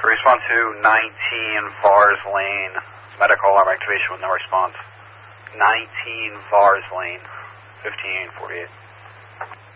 Respond to 19 Vars Lane. Medical alarm activation with no response. 19 Vars Lane, 1548.